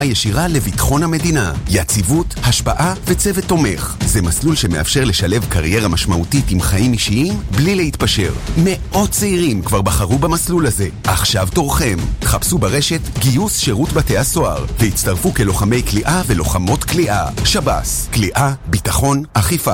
ישירה לביטחון המדינה, יציבות, השפעה וצוות תומך. זה מסלול שמאפשר לשלב קריירה משמעותית עם חיים אישיים בלי להתפשר. מאות צעירים כבר בחרו במסלול הזה. עכשיו תורכם. חפשו ברשת גיוס שירות בתי הסוהר והצטרפו כלוחמי כליאה ולוחמות כליאה. שב"ס, כליאה, ביטחון, אכיפה.